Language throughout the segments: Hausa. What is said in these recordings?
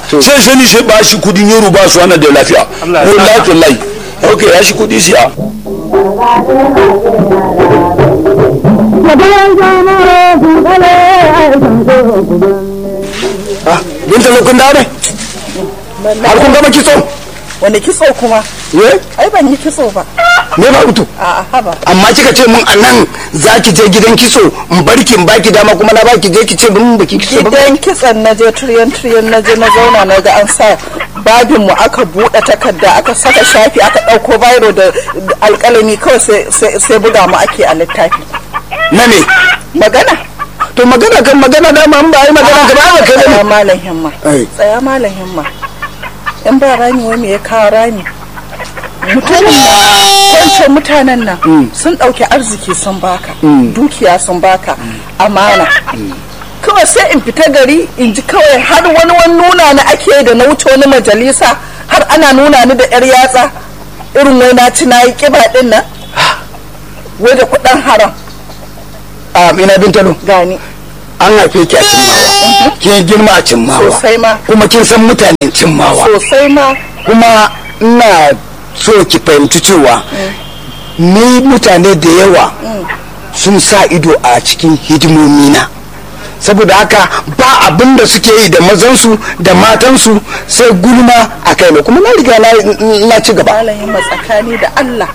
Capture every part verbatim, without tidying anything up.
sai sani sai ba shi kudin yaro ba su ana da lafiya wallahi wallahi okay ya shi kudi siya ah binta lokun da ne har kun gama kitso wani kitso kuma eh ai ban yi kitso ba me ba utu a haba amma kika ce mun anan zaki je gidan kitso in barki in baki dama kuma na baki je ki ce mun baki kitso ba gidan kitson na je turiyan turiyan na je na zauna na ga an sa babin mu aka bude takarda aka saka shafi aka dauko bayro da alkalami kawai sai sai buga mu ake a littafi na me magana to magana kan magana da ma ba ai magana ka ba ka tsaya malam himma tsaya malam himma in ba rami wai me ya kawo rami mutanen kwanciyar mutanen nan sun ɗauki arziki sun baka dukiya sun baka amana kawai sai in fita gari in ji kawai har wani wani nuna na ake da na wuce wani majalisa har ana nuna ni da yar yatsa irin wai na ci na yi kiba din nan wai da kuɗin haram a ina bintalo gani an haife ki a cimmawa kin girma a cimmawa sosai ma kuma kin san mutanen cimmawa sosai ma kuma ina so ki fahimci cewa ni mutane da yawa sun sa ido a cikin hidimomi na saboda haka ba abin da suke yi da mazansu da matansu sai gulma a kai ne kuma na riga na ci gaba malayin matsakani da Allah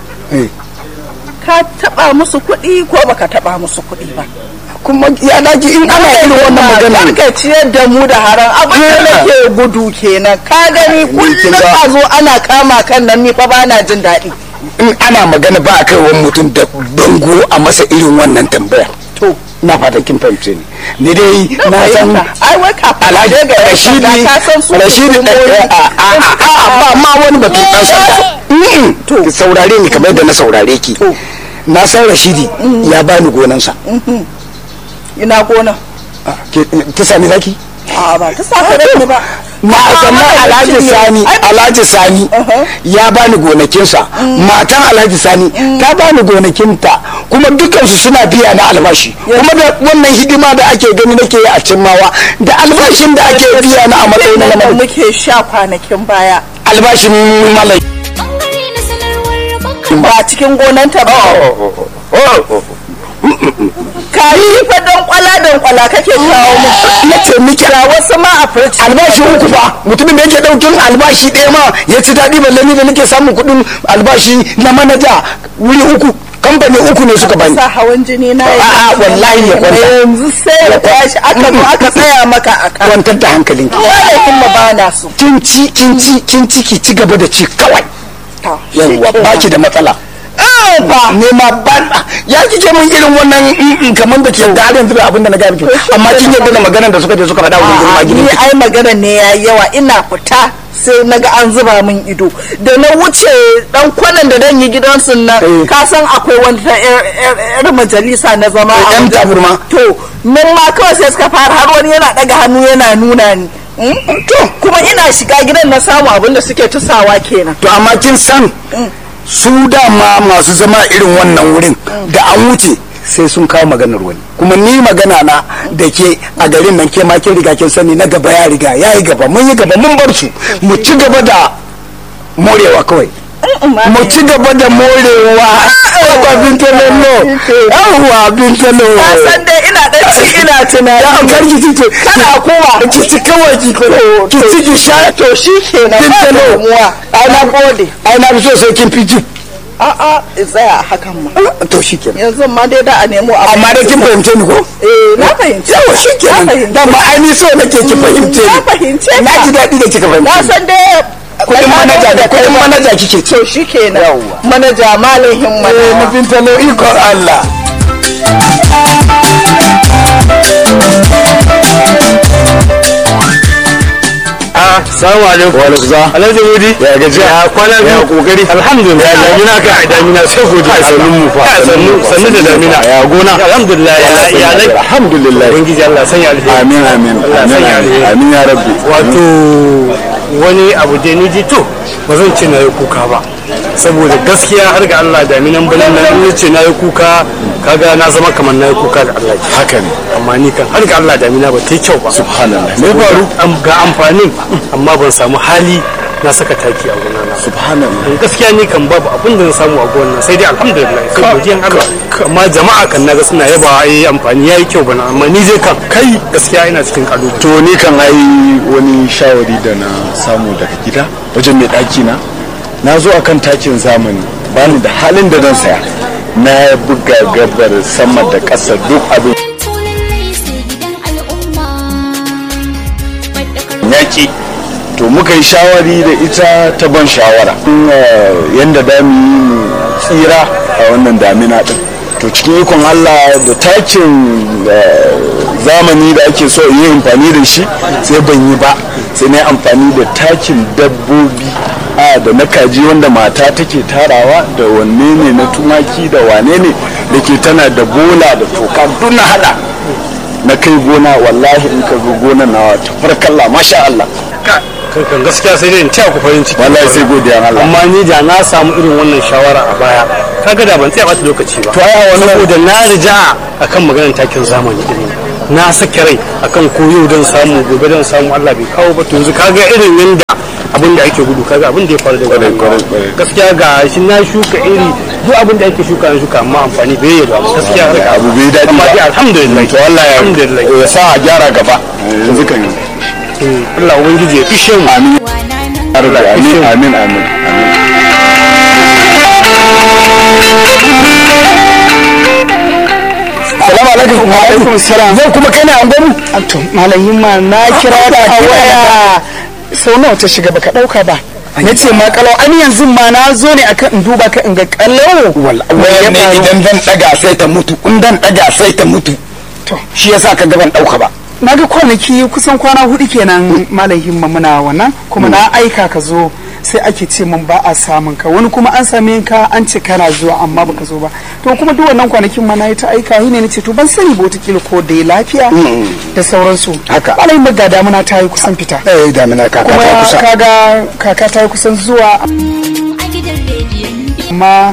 ka taba musu kuɗi ko baka taba musu kuɗi ba kuma ya daji in ana irin wannan magana ka ciyar da mu da haram abin da nake gudu kenan ka gani kullum a zo ana kama kan nan ni fa bana jin daɗi in ana magana ba a kai wani mutum da bango a masa irin wannan tambaya to na fata kin fahimce ni ni dai na san ai wai ka alhaji ga rashidi rashidi a a ba ma wani batun dan sanda to saurare ni kamar da na saurare ki na san rashidi ya bani gonansa ina gona ta sani zaki a ba ta saka ne ba na sannan alhaji sani alhaji sani ya bani gonakinsa matan alhaji sani ta bani gonakinta kuma dukansu suna biya na albashi kuma da wannan hidima da ake gani nake yi a cimmawa da albashin da ake biya na a matsayin na da muke sha kwanakin baya albashin malai ba cikin gonanta ba kayi fa dan kwala dan kwala kake kawo mu nace miki ga wasu ma a fridge albashi uku fa mutumin da yake daukin albashi ɗaya ma ya ci daɗi balle ni da nake samun kuɗin albashi na manaja wuri uku kamfani uku ne suka bani sa hawan jini na a wallahi ya kwanta yanzu sai ya tashi aka zo aka tsaya maka aka kwantar da hankalinki wai kuma ba na so kin ci kin ci kin ci ki ci gaba da ci kawai yawa baki da matsala ba ne ma ban ya kike mun irin wannan kamar da ke da yanzu abin da na ga miki amma kin yadda da maganar da suka je suka faɗa wurin girma gidan ni ai maganar ne yayi yawa ina fita sai naga an zuba min ido da na wuce dan kwanan da dan yi gidansu nan ka san akwai wata yar majalisa na zama a yan taburma to mun ma kawai sai suka fara har wani yana daga hannu yana nuna ni to kuma ina shiga gidan na samu abin da suke tusawa kenan to amma kin san su dama masu zama irin wannan wurin da an wuce sai sun kawo maganar wani kuma ni magana na da ke a garin nan ke ma kin riga kin sani na gaba ya riga ya yi gaba mun yi gaba mun bar su mu ci gaba da morewa kawai mu ci gaba da morewa ba bintalolo yawwa bintalolo ka san dai ina dan ci ina tunani ya karki ci to kana kowa ki ci kawai ki ko ki ci ki sha to shikenan bintalolo ai na gode ai na so sai kin fi ji a a tsaya hakan ma to shikenan yanzu ma dai da a nemo amma dai kin fahimce ni ko eh na fahimce yawa shikenan dan ma ai ni so nake ki fahimce ni na fahimce na ji dadi da kika fahimce na san dai kudin manaja da kudin manaja kike ce to shikenan manaja malamin mana na bintalo iko Allah Assalamu alaikum. Wa alaikum salam. Alhaji Mudi. Ya gaji. Ya kwana biyu. Ya kokari. Alhamdulillah. Ya damina ka. Damina sai godiya. Sannun mu fa. Sannu sannu da damina. Ya gona. Alhamdulillah. Ya ya lai. Alhamdulillah. Ubangiji Allah sanya alheri. Amin amin. Amin amin ya rabbi. Wato wani abu da ni ji to ba zan ce na yi kuka ba. saboda gaskiya har ga Allah daminan bana nan ce na yi kuka kaga na zama kamar na yi kuka da Allah haka ne amma ni kan har ga Allah damina ba ta yi kyau ba subhanallah me faru ga amfanin amma ban samu hali na saka taki a gona na subhanallah gaskiya ni kan babu abin da na samu a gona sai dai alhamdulillah sai godiyan Allah amma jama'a kan naga suna yaba ai amfani yayi kyau bana amma ni zai kan kai gaskiya ina cikin kalubale to ni kan ai wani shawari da na samu daga gida wajen mai daki na na zo akan takin zamani bani da halin da zan saya na buga gabar sama da ƙasa duk abin yaki to muka yi shawari da ita ta ban shawara yadda dami tsira a wannan damina din to cikin ikon Allah da takin zamani da ake so yi amfani da shi sai ban yi ba sai na yi amfani da takin dabbobi a da na kaji wanda mata take tarawa da wanne ne na tumaki da wane ne da ke tana da bola da toka duk na hada na kai gona wallahi in ka zo gona na tafarkalla masha Allah kan gaskiya sai dai in taya ku farin ciki wallahi sai godiya Allah amma ni da na samu irin wannan shawara a baya kaga da ban tsaya bata lokaci ba to ai wannan saboda na rija akan maganar takin zamani din na sake rai akan koyo don samu gobe don samu Allah bai kawo ba to yanzu kaga irin yanda abin da ake gudu kaga abin da ya faru da wannan gaskiya ga shi na shuka iri duk abin da ake shuka na shuka amma amfani bai yi ba gaskiya abu bai dadi amma dai alhamdulillah to Allah ya alhamdulillah ya sa a gyara gaba yanzu kan Allah ubangiji ya fishe mu amin amin amin amin Salamu alaikum. Wa alaikum salam. Zan kuma kai ne an gwani? to malamin ma na kira ka a waya sau nawa ta shiga baka dauka ba na ce ma kalau an yanzu ma na zo ne akan in duba ka in ga kalau wallahi ne idan zan daga sai ta mutu in dan daga sai ta mutu to shi yasa ka gaban dauka ba na ga kwanaki kusan kwana hudu kenan malam himma muna wannan kuma na aika ka zo sai ake ce min ba a samun ka wani kuma an same ka an ce kana zuwa amma baka zo ba to kuma duk wannan kwanakin ma na yi ta aika ne nace to ban sani ba wata ko da lafiya da sauransu haka alai maga damuna ta yi kusan fita eh damuna kaka ta kusa kuma kaga kaka ta yi kusan zuwa amma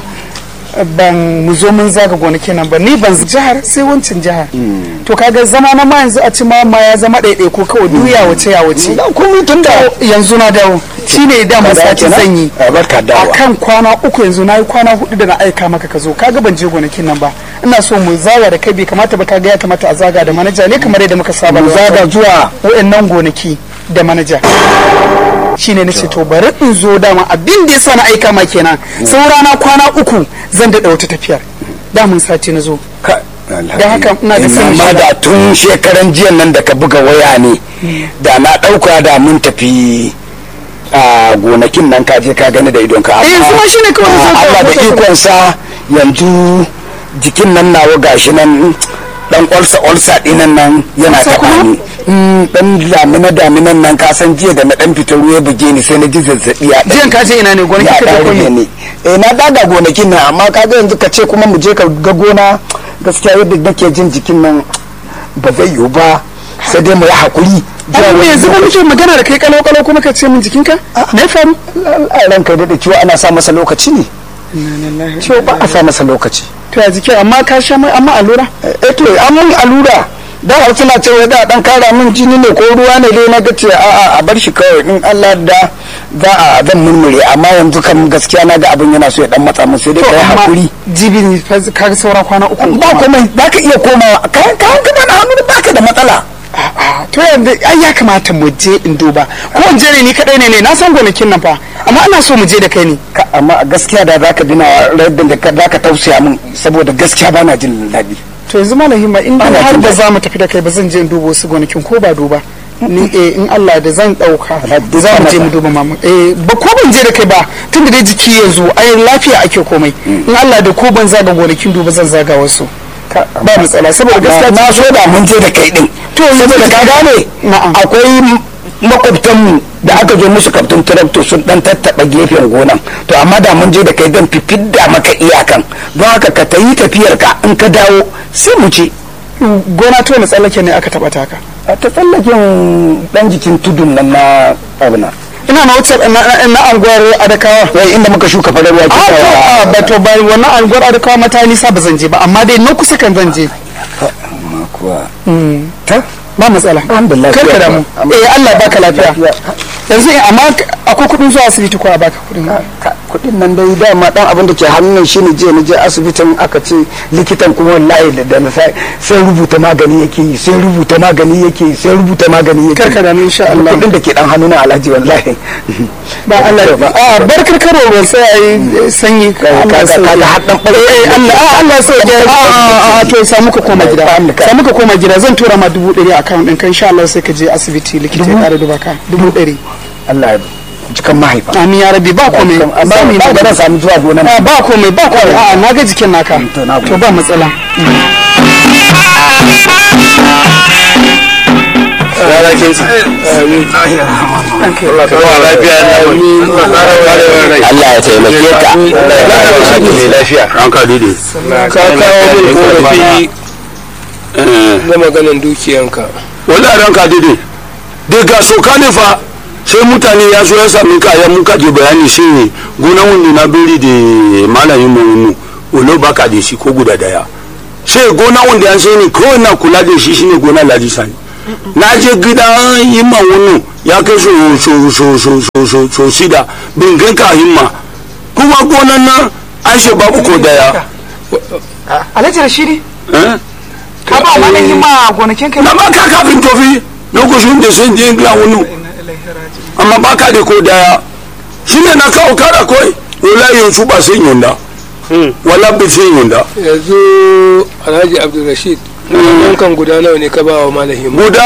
ban mu zo mun zaga gonakin nan ba ni ban jihar sai wancan jihar to kaga zama na ma yanzu a ci ma ma ya zama ɗaiɗai ko kawai duya wace ya wace kuma tun da yanzu na dawo shine da mun sake sanyi akan kwana uku yanzu nayi kwana hudu da na aika maka ka zo kaga ban je gonakin nan ba ina so mu zaga da kai bai kamata ba kaga ya kamata a zaga da manaja ne kamar yadda muka saba zaga zuwa wayannan gonaki da manaja shine nace to bari in zo dama abin da yasa na aika ma kenan saura na kwana uku zan daɗa wata tafiyar da mun sace na zo da haka ina da sani amma da tun shekaran jiyan nan da ka buga waya ne da na ɗauka da mun tafi a gonakin nan ka je ka gani da idon ka eh kuma shine kawai Allah da ikon sa yanzu jikin nan nawa gashi nan dan olsa olsa dinan nan yana ta bani dan damina daminan nan ka san jiya da na dan fitar ruwa buge ni sai na ji zazzabi ya jiyan ka je ina ne gonakin ka da ne eh na daga gonakin nan amma kaga yanzu ka ce kuma mu je ka ga gona gaskiya yadda nake jin jikin nan ba zai yiwu ba sai dai mu yi hakuri amma yanzu ba muke magana da kai kalau kalau kuma ka ce min jikinka me faru a ranka da ciwo ana sa masa lokaci ne ciwo ba a sa masa lokaci to ya jiki amma ka sha mai amma allura eh to amma allura da har suna cewa da dan kara min jini ne ko ruwa ne dai na ga ce a a bar shi kawai in Allah da za a zan murmure amma yanzu kan gaskiya na ga abin yana so ya dan matsa min sai dai kai hakuri jibi ka sauran kwana uku ba komai zaka iya komawa kan kan ka na hannu baka da matsala to yanzu ai ya kamata mu je in duba ko in je ne ni kadai ne ne na san gonakin nan fa amma ina so mu je da kai ne amma gaskiya da zaka dina radin da zaka tausaya min saboda gaskiya bana jin daɗi to yanzu malamin ma in har da za mu tafi da kai ba zan je in duba wasu gonakin ko ba duba ni eh in Allah da zan dauka za mu je mu duba mamu eh ba ko ban je da kai ba tunda dai jiki yanzu ai lafiya ake komai in Allah da ko ban zaga gonakin duba zan zaga wasu ba matsala saboda gaskiya na so da mun je da kai din to saboda ka gane akwai makwabtanmu da aka zo musu kaftin tarakto sun dan tattaba gefen gonan to amma da mun je da kai don fifidda maka iyakan don haka ka tayi tafiyar ka in ka dawo sai mu ce gona to na tsallake ne aka taba taka ta tsallaken dan jikin tudun nan na abuna ina na wuce na anguwar adakawa wai inda muka shuka farar wake a ba to ba wannan anguwar adakawa mata nisa ba zan je ba amma dai na kusa kan zan je amma kuwa ta ba matsala alhamdulillah kar ka damu eh Allah baka lafiya yanzu amma akwai kudin zuwa asibiti ko a baka kudin kudin nan dai dama dan abin da ke hannun shine je na je asibitin aka ce likitan kuma wallahi da na sai sai rubuta magani yake yi sai rubuta magani yake yi sai rubuta magani yake karka da insha Allah kudin da ke dan hannuna alhaji wallahi ba Allah ba a barkar karo ruwan sai ai sanyi Allah sai kaga haddan eh Allah Allah sai ya a to samu ka koma gida samu ka koma gida zan tura ma dubu ɗari account ɗin kan insha Allah sai ka je asibiti likita ya ƙara duba ka dubu ɗari Allah ya jikan mahaifa amin ya rabi ba komai amma ba ga samu zuwa gonan ba komai ba komai a na ga jikin naka to ba matsala Allah ya taimake ka lafiya ranka dide ka kawo min korafi na maganin dukiyanka wallahi ranka dide daga soka ne fa sai mutane ya zo ya sami ka ya muka je bayani sai gona wanda na biri da malamin mu wala baka da shi ko guda daya sai gona wanda ya sai ne ko na kula da shi shine gona Laji Sani na je gida himma wannan ya kai so so so so so so so sida bin ganka himma kuma gonan nan an she babu ko daya Alhaji Rashidi eh ka ba wannan himma gonakin ka na ba ka kafin tofi lokacin da sun je gida wannan amma ba ka da ko daya shine na kawo kara koi wallahi yanzu ba sai yonda wala bi sai yonda yanzu Alhaji Abdulrashid yankan guda nawa ne ka ba wa malamin guda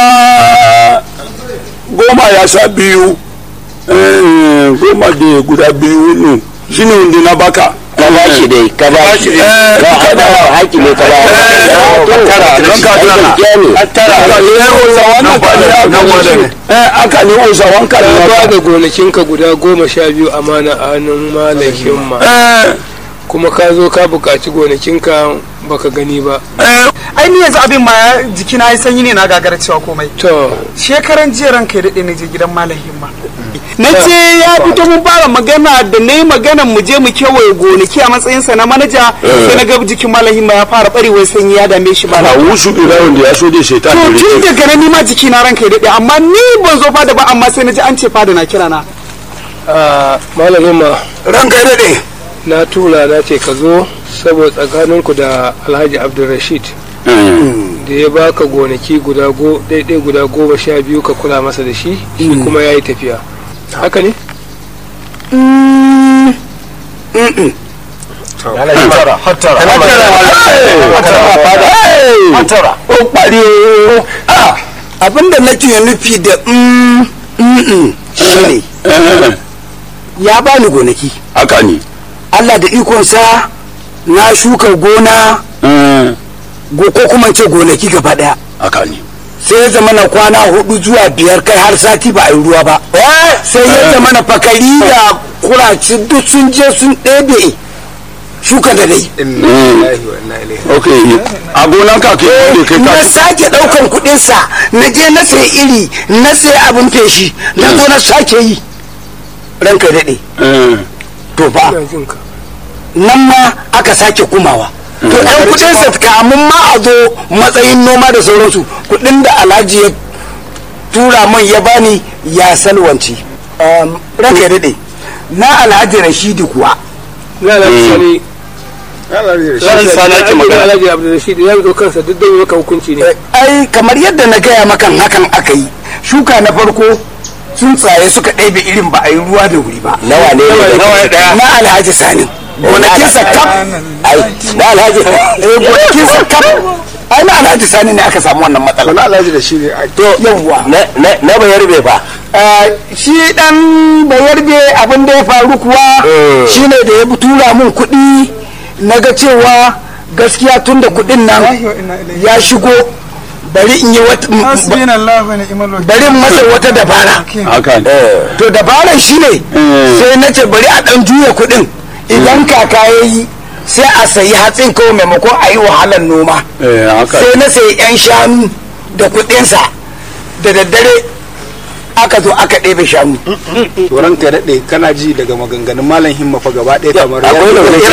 goma ya sa biyu goma da guda biyu ne shine wanda na baka ka ba shi dai ka ba shi ka ba haƙi ne ka ba tara don ka tara tara ne osa wannan ka eh aka ne osa wanka ka ba da gonakinka guda goma sha biyu amana a hannun malakin ma kuma ka zo ka buƙaci gonakinka baka gani ba ai ni yanzu abin ma jikina ya sanyi ne na gagara cewa komai to shekaran jiya ranka ya daɗe na je gidan malam himma na ce ya fito mun fara magana da na yi magana mu je mu kewaye gonaki a matsayinsa na manaja sai na ga jikin malam himma ya fara ɓarewar sanyi ya dame shi ba a wusu irawun da ya so dai sai ta to tun daga nan ni ma jikina ranka ya daɗe amma ni ban zo fada ba amma sai na ji an ce fada na kira na malamin ma ranka ya daɗe na tura na ce ka zo saboda tsakaninku da Alhaji Abdulrashid da ya baka gonaki guda go daidai guda goma sha biyu ka kula masa da shi shi kuma ya yi tafiya haka ne? abinda nake nufi da shi ne ya bani gonaki haka ne Allah da ikonsa na shuka gona ko kuma ce gonaki gaba daya haka ne sai ya zama na kwana hudu zuwa biyar kai har sati ba a yi ruwa ba sai ya zama na fakari da kuraci duk sun je sun ɗebe shuka da dai ok a gonan ka ke kai na sake daukan kudin sa na je na sai iri na sai abin feshi na zo na sake yi ranka daɗe to fa nan ma aka sake kumawa to ɗan kudin sa kamun ma a zo matsayin noma da sauransu kudin da alhaji ya tura man ya bani ya salwanci ranka ya daɗe na alhaji rashidi kuwa na alhaji sani alhaji abdulrashid ya zo kansa duk da maka hukunci ne ai kamar yadda na gaya makan hakan aka yi shuka na farko tsuntsaye suka ɗebe irin ba a yi ruwa da wuri ba nawa ne na alhaji sani gonakin sa kaf ai na alhaji gonakin sa kaf ai na alhaji sani ne aka samu wannan matsala na alhaji da shi ne to yawwa na bayarbe fa shi dan bayarbe abin da ya faru kuwa shine da ya tura mun kuɗi na ga cewa gaskiya tun da kuɗin nan ya shigo bari in yi wata bari masa wata dabara to dabaran shine sai na ce bari a dan juya kuɗin idan kaka ya yi sai a sayi hatsin kawai maimakon a yi wahalar noma sai na sayi yan shanu da kuɗinsa da daddare aka zo aka ɗebe shanu. Turan ka daɗe kana ji daga maganganun malam himma fa gaba ɗaya kamar akwai da wani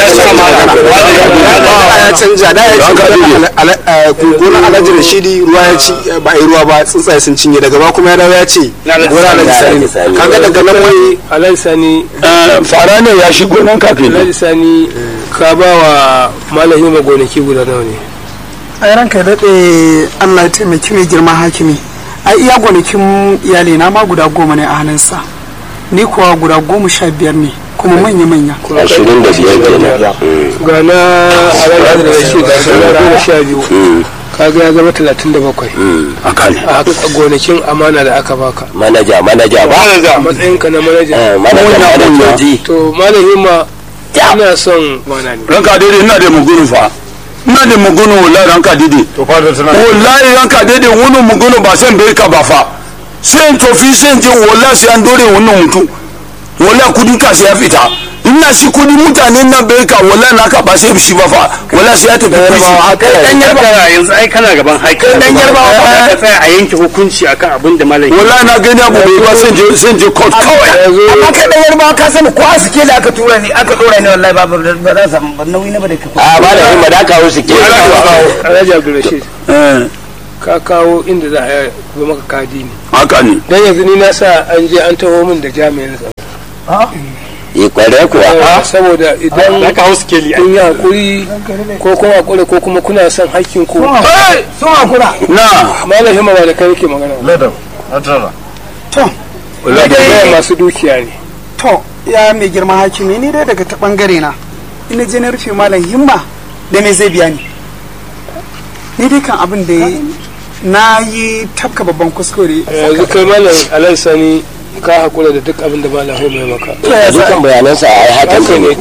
ya canja da ya ce gona alhaji rashidi ruwa ya ci ba a yi ruwa ba tsuntsaye sun cinye daga ba kuma ya dawo ya ce gona alhaji sani kaga daga nan wani alhaji sani fara ne ya shigo nan kafin alhaji sani ka ba wa malam himma gonaki guda nawa ne? a ranka ya daɗe Allah ya taimaki mai girma hakimi a iya gonakin iyali na ma guda goma ne a hannunsa ni kuwa guda goma sha biyar ne kuma manya-manya ashirin da biyar kenan ga na alhaji da shi ga sauran goma sha biyu kaga ya zama talatin da bakwai a gonakin amana da aka baka manaja manaja ba a matsayinka na manaja manaja to malamin ma ina son mana ne ranka daidai ina da mugunu fa ina da mugunu wallahi ranka daidai wallahi ranka daidai wani mugunu ba san bai ka ba fa sai in tofi sai in je wallahi sai an dore wannan mutum wallahi kudin ka sai ya fita ina shi kudin mutanen nan bai ka wallahi naka ba sai shi ba fa wallahi sai ya tafi yarbawa dan yarbawa yanzu ai kana gaban haƙƙi dan yarbawa ba ka tsaya a yanke hukunci akan abin da malami wallahi na gani abu bai ba sai je sai je court kawai amma kai dan yarbawa ka sani ko suke da aka tura ni aka dora ni wallahi ba ba za samu ban nauyi na ba da ka a malamin ma da kawo su ke Alhaji Abdulrashid ka kawo inda za a zo maka kadi ne haka ne dan yanzu ni na sa an je an taho min da jami'in tsaro yi kware kuwa saboda idan na kawo skeli kun yi hakuri ko kuma hakuri ko kuma kuna son hakkin ku sun hakura na malam himma ba da kai yake magana ladan atara to wallahi masu dukiya ne to ya mai girma hakimi ni dai daga ta bangare na ina je na rufe malam himma da me zai biya ni ni dai kan abin da na yi tafka babban kuskure yanzu kai malam Alhaji Sani ka hakura da duk abin da malam himma ya maka dukkan bayanansa a yi haka ne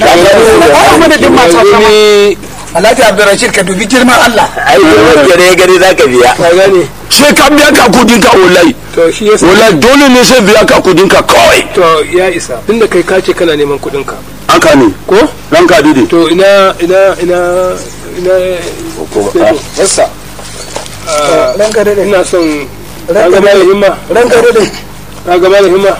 ne Alhaji Abdulrashid ka dubi girman Allah ai ko gare gare zaka biya ka gane sai ka biya ka kudin ka wallahi to shi yasa wallahi dole ne sai biya ka kudin ka kawai to ya isa tunda kai ka ce kana neman kudin ka haka ne ko ranka daidai to ina ina ina ina yassa ranka dai ina son ranka malam himma ranka dai ka ga malam himma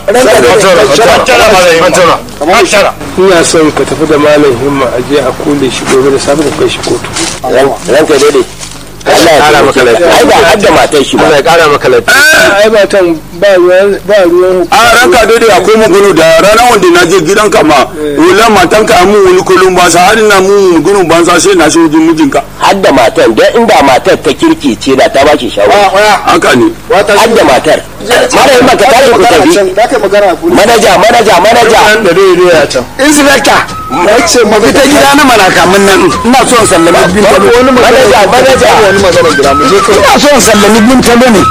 ina son ka tafi da malam himma a je a kule shi gobe da safe ka kai shi kotu ranka daidai Allah ya kara maka lafiya ai ba hadda matar shi ba Allah ya kara maka lafiya ai matan ba ruwan ba ruwan a ranka daidai akwai mugunu da ranar wanda na je gidan ka ma wala matan ka mu wani kullum ba sa har na mu mugunu ban sa sai na shi wajen mijinka hadda matan dan inda matar ta kirki ce da ta ba shi shawara haka ne hadda matar malamin maka tare ku tafi manaja manaja manaja da dai dai ya can inspector wace mafita gida na manakamin nan ina son sallami bin talo wani manaja manaja wani magana gida mu je ko ina son sallami bin talo ne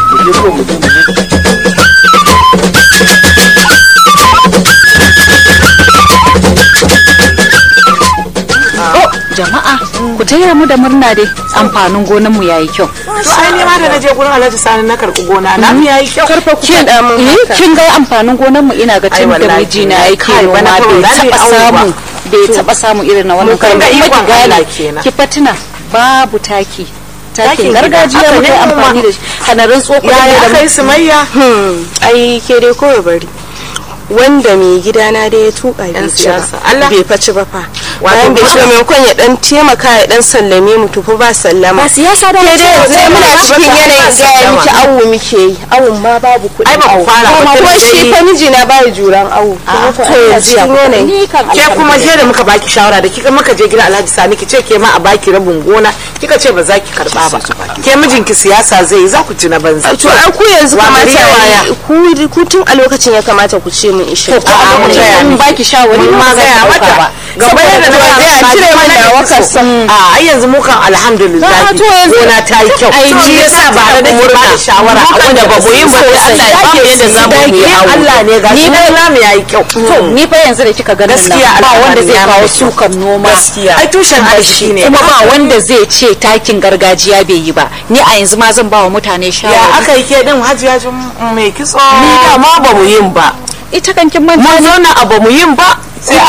jama'a ku taya mu da murna dai amfanin gonan mu yayi kyau to ai ne ma da naje gurin Alhaji Sani na karɓi gona na mu yayi kyau karfa ku kin kin ga amfanin gonan mu ina ga tun da miji na yake noma bai taba samu bai taba samu irin na wannan kan kuma ki gane ki fatina babu taki takin gargajiya mu kai amfani da shi hanarin tsoko ya kai sumayya ai ke dai ko bari wanda mai gidana da ya tuka bai ci ba bai faci ba fa bayan bai ci ba maimakon ya dan taimaka ya dan sallame mu tufi ba sallama ba siyasa da ke dai yanzu muna cikin yanayin gaya miki awu muke yi awun ma babu kuɗi ai ba ku fara ba kuma shi fa miji na bai juran awu to yanzu ne ke kuma je da muka baki shawara da kika muka je gidan Alhaji Sani ki ce ke ma a baki rabin gona kika ce ba za ki karba ba ke mijinki siyasa zai yi za ku ci na banza to ai ku yanzu kamata ku ku tun a lokacin ya kamata ku ce mun ishe ko a mun mun baki shawari ma ga ya mata gaba da da zai a cire mana da wakasan a ai yanzu mu kan alhamdulillah gona ta yi kyau ai ji yasa ba da nake ba da shawara abin da babu yin ba Allah ya ba mu yadda za mu yi Allah ne ga ni dai namu yayi kyau to ni fa yanzu da kika ga nan ba wanda zai kawo sukan noma ai tushen arziki ne kuma ba wanda zai ce takin gargajiya bai yi ba ni a yanzu ma zan ba wa mutane shawara ya aka yi ke din hajiya mai kitso ni da ma ba mu yin ba ita kankin manta mun zauna a ba mu yin ba sai awu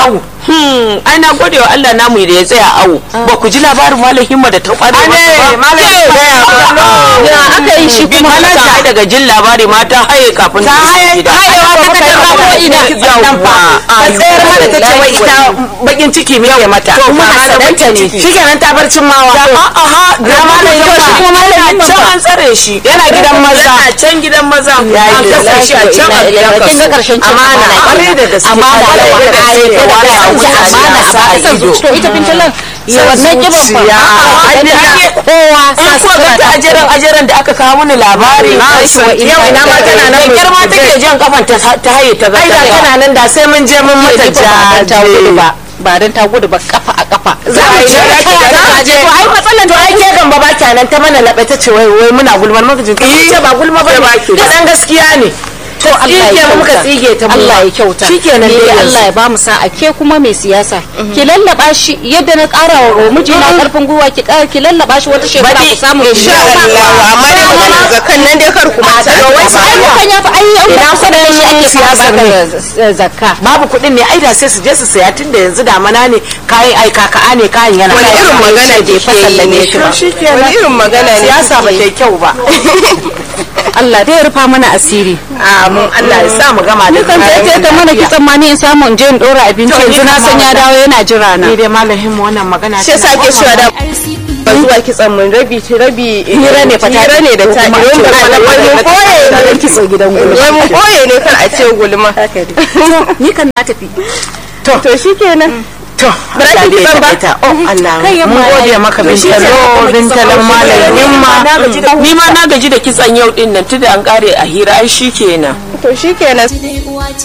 Hmm, ai na gode wa Allah namu da ya tsaya awo. Ba ku ji labarin malam Himma da ta kwado ba? Ne, malam Himma ya aka yi shi kuma malam ta daga jin labari ma ta haye kafin ta haye. Hayewa ta ta rabo ina nan fa. A tsayar ma da ta ce wai ita bakin ciki me ya mata. Kuma hasadanta ne. Shikenan ta bar cin mawa. Aha, da malam Himma kuma malam Himma can an tsare shi. Yana gidan maza. Yana can gidan maza. An kasa shi a can a gidan kasu. Amana. Amana da gaske. Amana da wani amana sa a ido ita bintalan ya wannan kiban fa kowa sa ta ajeran ajeran da aka kawo mini labari yau ina ma tana nan girma take jan kafan ta haye ta ga tana nan da sai mun je mun mata jaje ba ba dan ta gudu ba kafa a kafa za a yi je to ai matsalan to ai ke gamba ba kenan ta mana labe ta ce wai wai muna gulmar maka jin ce ba gulma ba ne dan gaskiya ne to Allah ya muka tsige ta Allah ya kyauta shikenan dai Allah ya ba mu sa'a ke kuma mai siyasa ki lallaba shi yadda na ƙara wa miji na karfin gwiwa ki ƙara ki lallaba shi wata shekara ku samu insha Allah amma dai magana zakan nan dai kar ku mata wai sai kan ya fa ai ina sanin shi ake siyasa ne zakka babu kuɗin ne ai da sai su je su saya tunda yanzu da mana ne kayan ai kaka'a ne kayan yana wani irin magana da fa sallame shi ba wani irin magana ne siyasa ba ta kyau ba Allah dai ya rufa mana asiri amin Allah ya sa mu gama da kan sai ta mana ki tsammani in samu in je in dora abinci yanzu na san ya dawo yana jira na ni dai malamin mu wannan magana ce sai sake shi da ba zuwa ki tsammin rabi ki rabi hira ne fata hira ne da ta yi wani koye da ki so gidan gulma wai mu koye ne kar a ce gulma ni kan na tafi to to shikenan to baraki ki ban ba oh Allah mun gode maka bintalo bintalan malamin ma ni ma na gaji da kitsan yau din nan tunda an kare a hira ai shikenan to shikenan